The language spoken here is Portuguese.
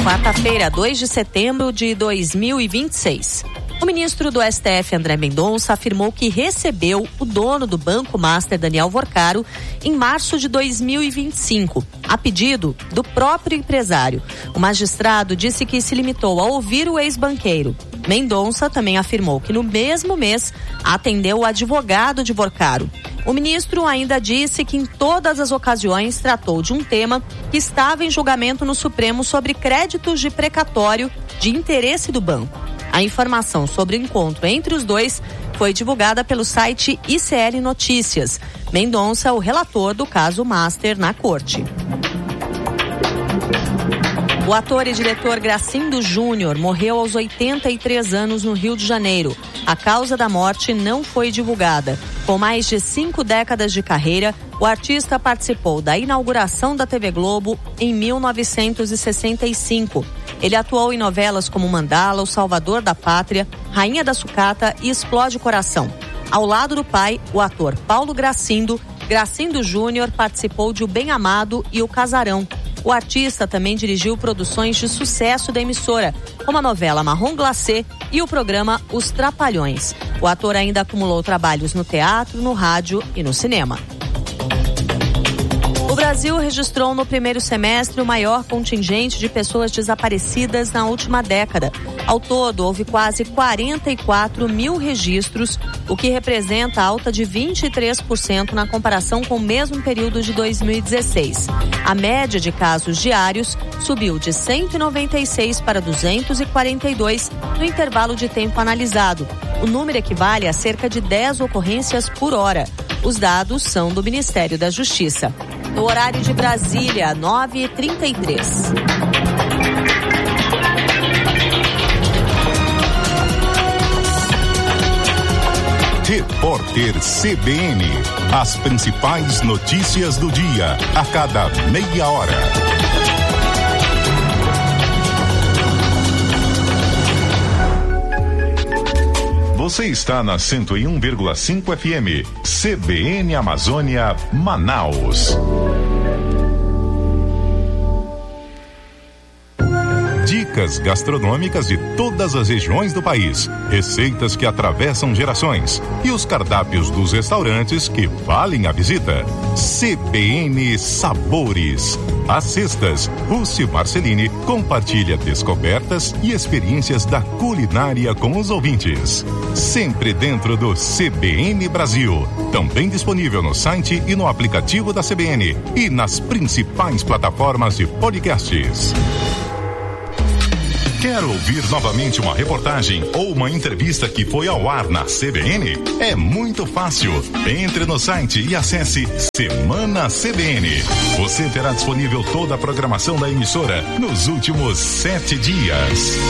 Quarta-feira, 2 de setembro de 2026. O ministro do STF, André Mendonça, afirmou que recebeu o dono do Banco Master, Daniel Vorcaro, em março de 2025, a pedido do próprio empresário. O magistrado disse que se limitou a ouvir o ex-banqueiro. Mendonça também afirmou que no mesmo mês atendeu o advogado de Vorcaro. O ministro ainda disse que em todas as ocasiões tratou de um tema que estava em julgamento no Supremo sobre créditos de precatório de interesse do banco. A informação sobre o encontro entre os dois foi divulgada pelo site ICL Notícias. Mendonça, o relator do caso Master na corte. O ator e diretor Gracindo Júnior morreu aos 83 anos no Rio de Janeiro. A causa da morte não foi divulgada. Com mais de 5 décadas de carreira, o artista participou da inauguração da TV Globo em 1965. Ele atuou em novelas como Mandala, O Salvador da Pátria, Rainha da Sucata e Explode Coração. Ao lado do pai, o ator Paulo Gracindo, Gracindo Júnior participou de O Bem Amado e O Casarão. O artista também dirigiu produções de sucesso da emissora, como a novela Marrom Glacê e o programa Os Trapalhões. O ator ainda acumulou trabalhos no teatro, no rádio e no cinema. O Brasil registrou no primeiro semestre o maior contingente de pessoas desaparecidas na última década. Ao todo, houve quase 44 mil registros, o que representa alta de 23% na comparação com o mesmo período de 2016. A média de casos diários subiu de 196 para 242 no intervalo de tempo analisado. O número equivale a cerca de 10 ocorrências por hora. Os dados são do Ministério da Justiça. No horário de Brasília, 9h33. Repórter CBN. As principais notícias do dia, a cada meia hora. Você está na 101,5 FM, CBN Amazônia, Manaus. Dicas gastronômicas de todas as regiões do país, receitas que atravessam gerações e os cardápios dos restaurantes que valem a visita. CBN Sabores. Às sextas, Rússio Marcelini compartilha descobertas e experiências da culinária com os ouvintes. Sempre dentro do CBN Brasil. Também disponível no site e no aplicativo da CBN e nas principais plataformas de podcasts. Quer ouvir novamente uma reportagem ou uma entrevista que foi ao ar na CBN? É muito fácil. Entre no site e acesse Semana CBN. Você terá disponível toda a programação da emissora nos últimos 7 dias.